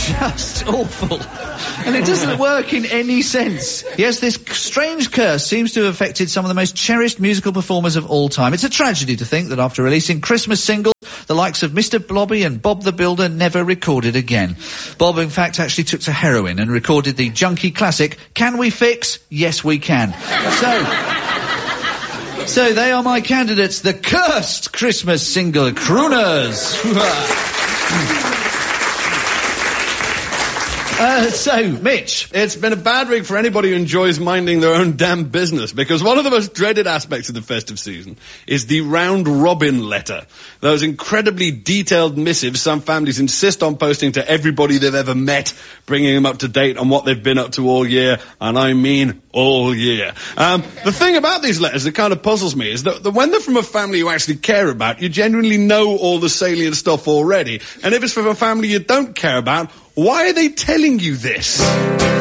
just awful. And it doesn't work in any sense. Yes, this strange curse seems to have affected some of the most cherished musical performers of all time. It's a tragedy to think that after releasing Christmas singles, the likes of Mr. Blobby and Bob the Builder never recorded again. Bob, in fact, actually took to heroin and recorded the junky classic, Can We Fix? Yes, We Can. So they are my candidates, the cursed Christmas single crooners. So, Mitch. It's been a bad week for anybody who enjoys minding their own damn business, because one of the most dreaded aspects of the festive season is the round-robin letter. Those incredibly detailed missives some families insist on posting to everybody they've ever met, bringing them up to date on what they've been up to all year, and I mean all year. The thing about these letters that kind of puzzles me is that when they're from a family you actually care about, you genuinely know all the salient stuff already. And if it's from a family you don't care about, why are they telling you this?